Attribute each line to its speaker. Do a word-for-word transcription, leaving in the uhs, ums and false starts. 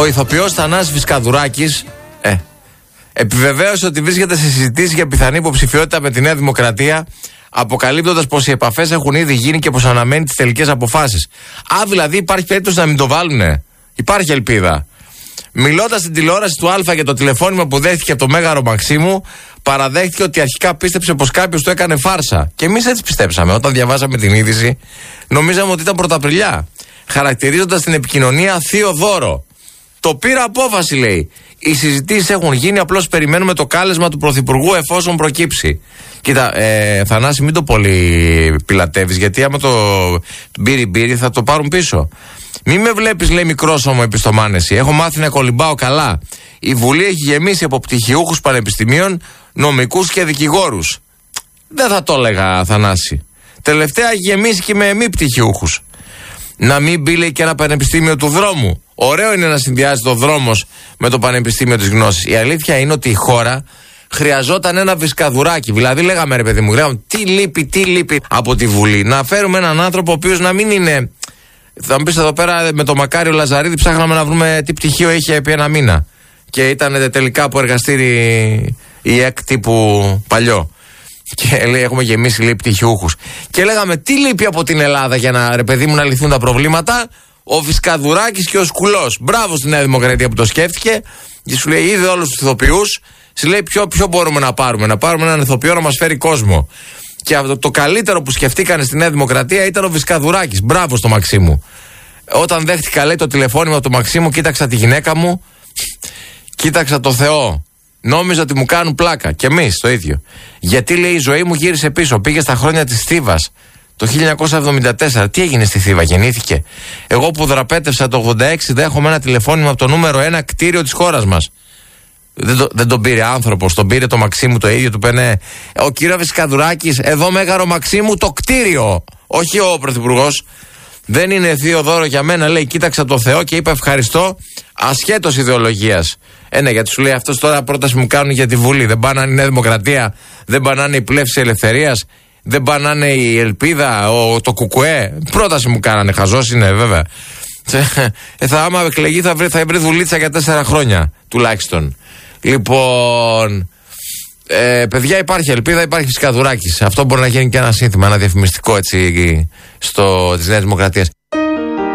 Speaker 1: Ο ηθοποιός Θανάσης Φισκαδουράκης ε, επιβεβαίωσε ότι βρίσκεται σε συζητήσεις για πιθανή υποψηφιότητα με τη Νέα Δημοκρατία, αποκαλύπτοντας πως οι επαφές έχουν ήδη γίνει και πως αναμένει τις τελικές αποφάσεις. Α, δηλαδή υπάρχει περίπτωση να μην το βάλουνε. Υπάρχει ελπίδα. Μιλώντας στην τηλεόραση του Α για το τηλεφώνημα που δέχτηκε από το Μέγαρο Μαξίμου, παραδέχτηκε ότι αρχικά πίστεψε πως κάποιος το έκανε φάρσα. Και εμείς έτσι πιστέψαμε. Όταν διαβάσαμε την είδηση, νομίζαμε ότι ήταν Πρωταπριλιά. Χαρακτηρίζοντας την επικοινωνία θείο δώρο. Το πήρα απόφαση, λέει. Οι συζητήσεις έχουν γίνει, απλώς περιμένουμε το κάλεσμα του Πρωθυπουργού εφόσον προκύψει. Κοίτα, ε, Θανάση, μην το πολύ πιλατεύεις, γιατί άμα το μπύρι μπύρι θα το πάρουν πίσω. Μη με βλέπεις, λέει, μικρόσωμο επιστομάνεση. Έχω μάθει να κολυμπάω καλά. Η Βουλή έχει γεμίσει από πτυχιούχους πανεπιστημίων, νομικούς και δικηγόρους. Δεν θα το έλεγα, Θανάση. Τελευταία έχει γεμίσει και με μη πτυχιούχους. Να μην μπει, λέει, και ένα πανεπιστήμιο του δρόμου. Ωραίο είναι να συνδυάζεται ο δρόμος με το πανεπιστήμιο της γνώσης. Η αλήθεια είναι ότι η χώρα χρειαζόταν ένα Φισκαδουράκι. Δηλαδή, λέγαμε, ρε παιδί μου, λέγαμε, τι λείπει, τι λείπει από τη Βουλή. Να φέρουμε έναν άνθρωπο ο οποίος να μην είναι. Θα μου πεις εδώ πέρα με το Μακάριο Λαζαρίδη, ψάχναμε να βρούμε τι πτυχίο είχε επί ένα μήνα. Και ήταν τελικά από εργαστήρι η ΕΚ τύπου παλιό. Και λέει, έχουμε γεμίσει, λέει, πτυχιούχους. Και λέγαμε, τι λείπει από την Ελλάδα για να, ρε παιδί μου, να λυθούν τα προβλήματα. Ο Φισκαδουράκης και ο Σκουλός. Μπράβο στη Νέα Δημοκρατία που το σκέφτηκε. Και σου λέει, είδε όλους τους ηθοποιούς. Σου λέει, ποιο, ποιο μπορούμε να πάρουμε. Να πάρουμε έναν ηθοποιό να μας φέρει κόσμο. Και αυτό, το καλύτερο που σκεφτήκανε στη Νέα Δημοκρατία ήταν ο Φισκαδουράκης. Μπράβο στο Μαξίμου. Όταν δέχτηκα, λέει, το τηλεφώνημα του Μαξίμου, κοίταξα τη γυναίκα μου, κοίταξα το Θεό. Νόμιζα ότι μου κάνουν πλάκα. Και εμείς το ίδιο. Γιατί, λέει, η ζωή μου γύρισε πίσω. Πήγε στα χρόνια της Θήβας. Το χίλια εννιακόσια εβδομήντα τέσσερα. Τι έγινε στη Θήβα, γεννήθηκε. Εγώ που δραπέτευσα το ογδόντα έξι, δέχομαι ένα τηλεφώνημα από το νούμερο ένα κτίριο της χώρας μας. Δεν, το, δεν τον πήρε άνθρωπος, τον πήρε το Μαξίμου το ίδιο. Του πένε, ο κύριο Φισκαδουράκης, εδώ Μέγαρο Μαξίμου το κτίριο. Όχι ο πρωθυπουργός. Δεν είναι θείο δώρο για μένα, λέει. Κοίταξα το Θεό και είπα ευχαριστώ, ασχέτως ιδεολογίας. Ε, ναι, γιατί σου λέει αυτός τώρα πρόταση μου κάνουν για τη Βουλή. Δεν πάνε να είναι η Νέα Δημοκρατία, δεν πάνε να είναι η Πλεύση Ελευθερίας, δεν πάνε να είναι η Ελπίδα, ο, το Κουκουέ. Πρόταση μου κάνανε, χαζός είναι βέβαια. Ε, θα άμα εκλεγεί θα βρει, θα βρει δουλίτσα για τέσσερα χρόνια τουλάχιστον. Λοιπόν, ε, παιδιά, υπάρχει ελπίδα, υπάρχει Φισκαδουράκης. Αυτό μπορεί να γίνει και ένα σύνθημα, ένα διαφημιστικό έτσι στο, της Νέας Δημοκρατίας.